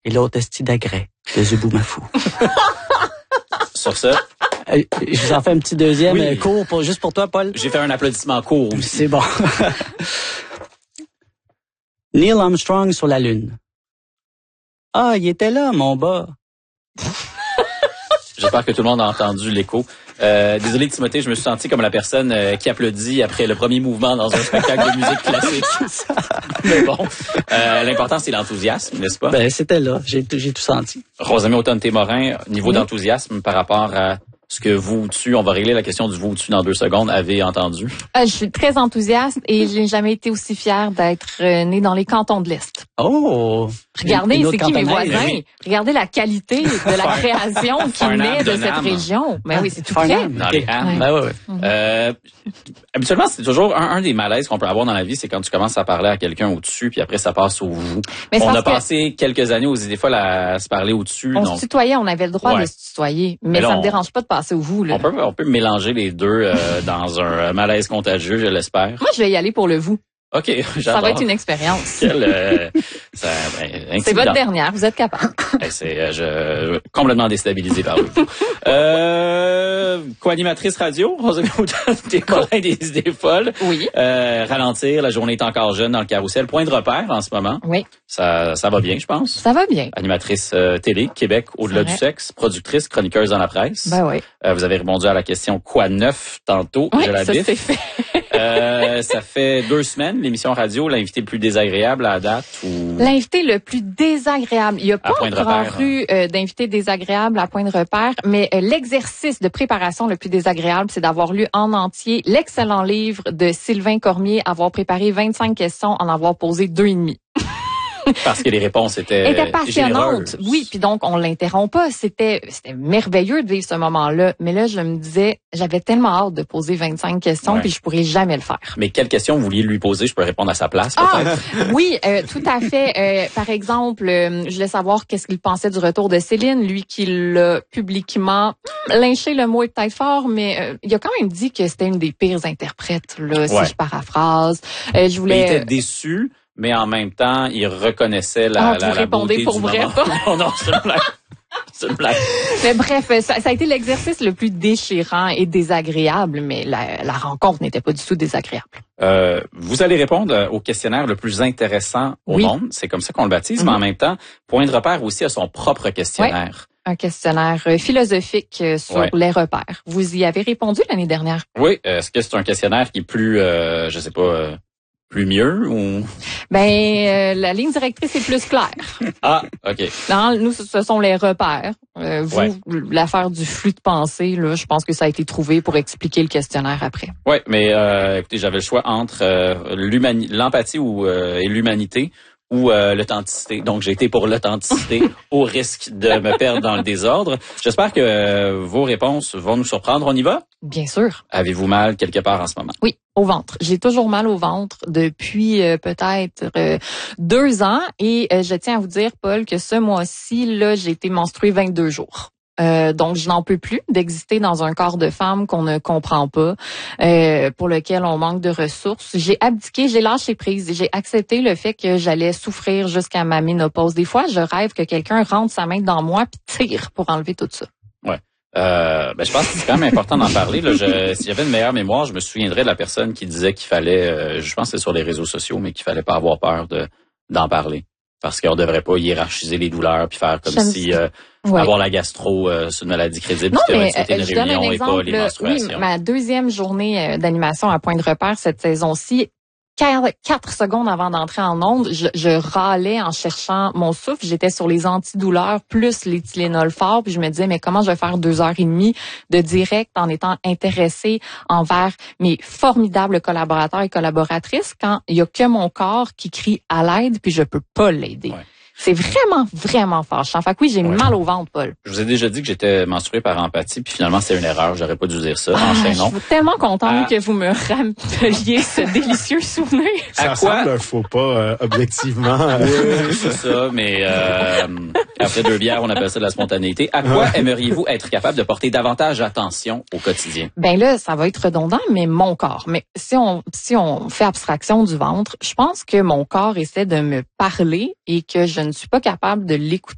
et l'autre esti d'agrès de Zuboumafou. Sur ça, je vous en fais un petit deuxième Oui. court, juste pour toi, Paul. j'ai fait un applaudissement court aussi. C'est bon. Neil Armstrong sur la Lune. Ah, il était là, mon bas. J'espère que tout le monde a entendu l'écho. Désolé Timothée, je me suis senti comme la personne qui applaudit après le premier mouvement dans un spectacle de musique classique. Mais bon, l'important c'est l'enthousiasme, n'est-ce pas? Ben, c'était là. J'ai tout senti. Rosamie Automne-Témorin, niveau d'enthousiasme par rapport à ce que vous dessus, on va régler la question du vous dessus dans 2 secondes, avez entendu? Je suis très enthousiaste et je n'ai jamais été aussi fière d'être née dans les cantons de l'Est. Oh! Regardez, Une c'est autre qui mes cantonaise. voisins? Oui. Regardez la qualité de la création qui Farnham, naît de cette Dunham. région. Ben oui, c'est tout près. Farnham. Dans les Halles. Ben ouais. Habituellement, c'est toujours un des malaises qu'on peut avoir dans la vie, c'est quand tu commences à parler à quelqu'un au-dessus, puis après ça passe au vous. Mais c'est On a parce que passé quelques années des fois à se parler au-dessus. on donc se tutoyait, on avait le droit Ouais. de se tutoyer. Mais Mais là, ça on- me dérange pas de passer au vous, là. on peut mélanger les deux dans un malaise contagieux, je l'espère. Moi, je vais y aller pour le vous. OK, j'adore. Ça va être une expérience. Quel, C'est intimidant. votre dernière, vous êtes capable. Je complètement déstabilisé par eux. Co-animatrice radio, Rosamie Automne-Témorin des idées folles. Oui. Ralentir, la journée est encore jeune dans le carrousel. Point de repère en ce moment. Oui. Ça va bien, je pense. Ça va bien. Animatrice télé, Québec, au-delà C'est du vrai. sexe, productrice, chroniqueuse dans la presse. Ben oui. Vous avez répondu à la question quoi neuf tantôt. Oui, Je la ça biffe. c'est fait. Ça fait 2 semaines, l'émission radio, l'invité le plus désagréable à la date ou... L'invité le plus désagréable. Il n'y a pas point de encore repère, eu d'invité désagréable à point de repère, mais l'exercice de préparation le plus désagréable, c'est d'avoir lu en entier l'excellent livre de Sylvain Cormier, avoir préparé 25 questions, en avoir posé 2,5. Parce que les réponses étaient Était passionnante. généreuses. Oui, puis donc on l'interrompt pas. C'était merveilleux de vivre ce moment-là. Mais là, je me disais, j'avais tellement hâte de poser 25 questions, Ouais. puis je pourrais jamais le faire. Mais quelles questions vous vouliez lui poser? Je peux répondre à sa place, peut-être. Oui, tout à fait. Par exemple, je voulais savoir qu'est-ce qu'il pensait du retour de Céline, lui qui l'a publiquement lynché, le mot est peut-être fort, mais il a quand même dit que c'était une des pires interprètes, là, si Ouais. je paraphrase. Je Il voulais... était déçu, mais en même temps, il reconnaissait la vous répondez beauté pour du vrai, moment. pas? Non, c'est une blague. C'est une blague. Mais bref, ça a été l'exercice le plus déchirant et désagréable, mais la rencontre n'était pas du tout désagréable. Vous allez répondre au questionnaire le plus intéressant au Oui. monde. C'est comme ça qu'on le baptise, mais en même temps, Point de repère aussi a son propre questionnaire. Un questionnaire philosophique sur Ouais. les repères. Vous y avez répondu l'année dernière. Oui, est-ce que c'est un questionnaire qui est plus, je sais pas, plus mieux ou... La ligne directrice est plus claire. Ah, OK. Non, nous, ce sont les repères. Vous, Ouais. l'affaire du flux de pensée, là, je pense que ça a été trouvé pour expliquer le questionnaire après. Oui, mais écoutez, j'avais le choix entre l'empathie et l'humanité ou l'authenticité. Donc, j'ai été pour l'authenticité au risque de me perdre dans le désordre. J'espère que vos réponses vont nous surprendre. On y va? Bien sûr. Avez-vous mal quelque part en ce moment? Oui, au ventre. J'ai toujours mal au ventre depuis peut-être 2 ans et je tiens à vous dire, Paul, que ce mois-ci, là, j'ai été menstruée 22 jours. Donc, je n'en peux plus d'exister dans un corps de femme qu'on ne comprend pas, pour lequel on manque de ressources. J'ai abdiqué, j'ai lâché prise, j'ai accepté le fait que j'allais souffrir jusqu'à ma ménopause. Des fois, je rêve que quelqu'un rentre sa main dans moi puis tire pour enlever tout ça. Ouais. Je pense que c'est quand même important d'en parler. Là, si j'avais une meilleure mémoire, je me souviendrais de la personne qui disait qu'il fallait, je pense que c'est sur les réseaux sociaux, mais qu'il fallait pas avoir peur d'en parler. Parce qu'on devrait pas hiérarchiser les douleurs puis faire comme si Ouais. avoir la gastro, c'est une maladie crédible. Non, puis mais c'était une je donne un réunion et pas exemple. les Oui, menstruations. ma 2e journée d'animation à Point de repère cette saison-ci, 4 secondes avant d'entrer en onde, je râlais en cherchant mon souffle. J'étais sur les antidouleurs plus les Tylenol forts. Puis je me disais, mais comment je vais faire 2h30 de direct en étant intéressée envers mes formidables collaborateurs et collaboratrices quand il y a que mon corps qui crie à l'aide puis je peux pas l'aider. Ouais. C'est vraiment, vraiment fâchant. Fait que oui, j'ai Ouais. mal au ventre, Paul. Je vous ai déjà dit que j'étais menstrué par empathie, puis finalement, c'est une erreur. J'aurais pas dû dire ça. Je Enchaînons. suis tellement contente Ah. que vous me rappeliez ce délicieux souvenir. À Ça quoi? semble un faux pas, objectivement. Oui, c'est ça, mais après 2 bières, on appelle ça de la spontanéité. À quoi aimeriez-vous être capable de porter davantage attention au quotidien? Ben là, ça va être redondant, mais mon corps. Mais si on fait abstraction du ventre, je pense que mon corps essaie de me parler et que je ne suis pas capable de l'écouter.